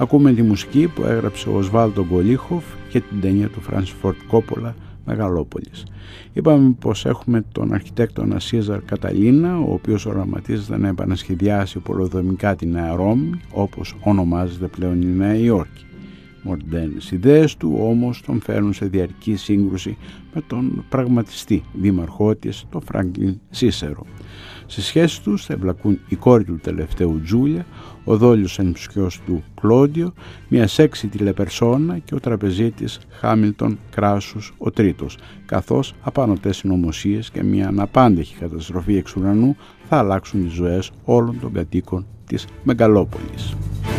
Ακούμε τη μουσική που έγραψε ο Οσβάλντο Γκολίχοφ για την ταινία του Φράνσις Φορντ Κόπολα, Μεγαλόπολης. Είπαμε πως έχουμε τον αρχιτέκτονα Σίζαρ Καταλίνα, ο οποίος οραματίζεται να επανασχεδιάσει πολεοδομικά τη Νέα Ρώμη, όπως ονομάζεται πλέον η Νέα Υόρκη. Μοντέρνες ιδέες του όμως τον φέρνουν σε διαρκή σύγκρουση με τον πραγματιστή δήμαρχό της, τον Φράγκλιν Σίσερο. Στις σχέσεις τους θα εμπλακούν η κόρη του τελευταίου Τζούλια, ο δόλιος ανιψιός του Κλόντιο, μια σέξι τηλεπερσόνα και ο τραπεζίτης Χάμιλτον Κράσους ο τρίτος, καθώς απάνωτες συνωμοσίες και μια αναπάντεχη καταστροφή εξ ουρανού θα αλλάξουν τις ζωές όλων των κατοίκων της Μεγαλόπολης.